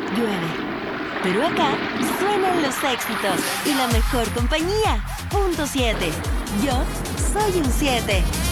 llueve. Pero acá suenan los éxitos y la mejor compañía. Punto 7. Yo soy un 7.